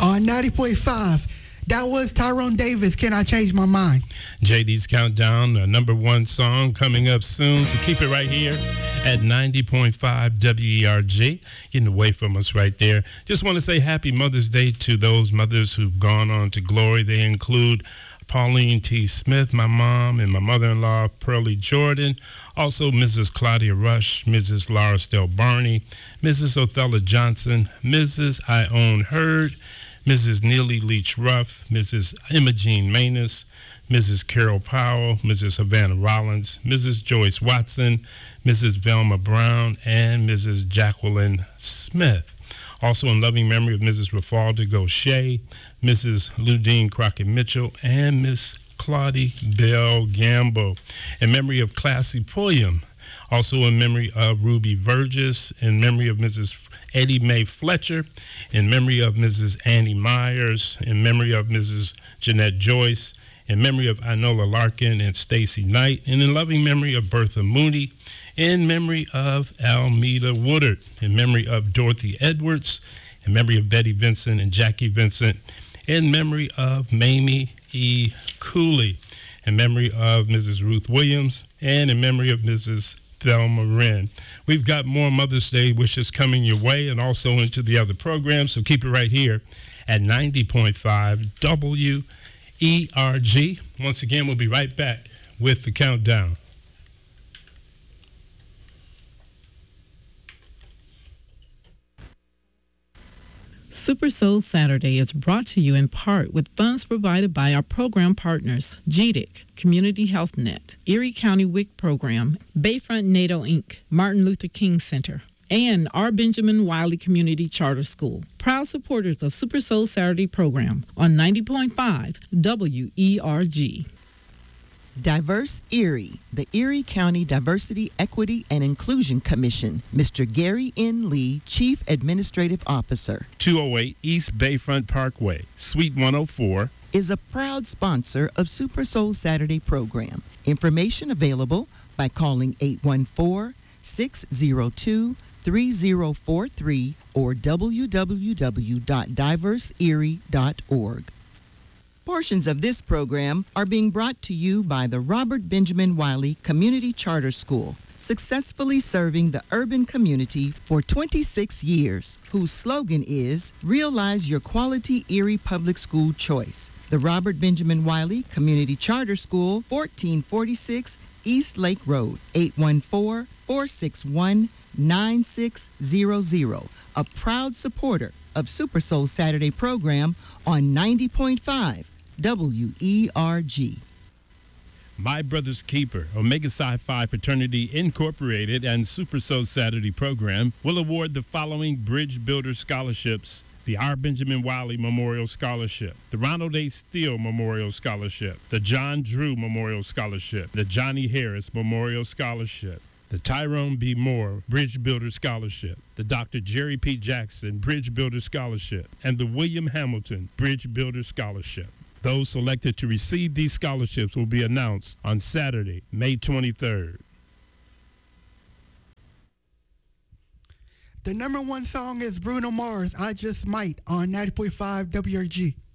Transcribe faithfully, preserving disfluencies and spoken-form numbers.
on ninety point five. That was Tyrone Davis, Can I Change My Mind? J D's Countdown, the number one song coming up soon. So keep it right here at ninety point five W E R G. Getting away from us right there. Just want to say happy Mother's Day to those mothers who've gone on to glory. They include Pauline T. Smith, my mom, and my mother-in-law, Pearlie Jordan. Also, Missus Claudia Rush, Missus Laura Stell Barney, Missus Othello Johnson, Missus Ione Hurd, Missus Neely Leach Ruff, Missus Imogene Manus, Missus Carol Powell, Missus Havana Rollins, Missus Joyce Watson, Missus Velma Brown, and Missus Jacqueline Smith. Also in loving memory of Missus Rafalda Gaucher, Missus Ludine Crockett Mitchell, and Miss Claudie Bell Gamble. In memory of Classy Pulliam. Also in memory of Ruby Vergis. In memory of Missus Eddie Mae Fletcher. In memory of Missus Annie Myers. In memory of Missus Jeanette Joyce. In memory of Inola Larkin and Stacy Knight. And in loving memory of Bertha Mooney. In memory of Almeda Woodard. In memory of Dorothy Edwards. In memory of Betty Vincent and Jackie Vincent. In memory of Mamie E. Cooley. In memory of Missus Ruth Williams. And in memory of Missus Thelma Wren. We've got more Mother's Day wishes coming your way and also into the other programs. So keep it right here at ninety point five W E R G. Once again, we'll be right back with the countdown. Super Soul Saturday is brought to you in part with funds provided by our program partners, G D I C, Community Health Net, Erie County W I C Program, Bayfront NATO Incorporated, Martin Luther King Center, and our Benjamin Wiley Community Charter School. Proud supporters of Super Soul Saturday program on ninety point five W E R G. Diverse Erie, the Erie County Diversity, Equity, and Inclusion Commission. Mister Gary N. Lee, Chief Administrative Officer. two oh eight East Bayfront Parkway, Suite one oh four. Is a proud sponsor of Super Soul Saturday program. Information available by calling eight one four, six oh two, three oh four three or w w w dot diverse erie dot org. Portions of this program are being brought to you by the Robert Benjamin Wiley Community Charter School, successfully serving the urban community for twenty-six years, whose slogan is Realize Your Quality Erie Public School Choice. The Robert Benjamin Wiley Community Charter School, fourteen forty-six East Lake Road, eight one four, four six one, nine six zero zero, a proud supporter of Super Soul Saturday program on ninety point five W E R G. My Brother's Keeper, Omega Psi Phi Fraternity Incorporated, and Super Soul Saturday program will award the following Bridge Builder scholarships: the R. Benjamin Wiley Memorial Scholarship, the Ronald A. Steele Memorial Scholarship, the John Drew Memorial Scholarship, the Johnny Harris Memorial Scholarship, the Tyrone B. Moore Bridge Builder Scholarship, the Doctor Jerry P. Jackson Bridge Builder Scholarship, and the William Hamilton Bridge Builder Scholarship. Those selected to receive these scholarships will be announced on Saturday, May twenty-third. The number one song is Bruno Mars, I Just Might, on ninety point five W R G.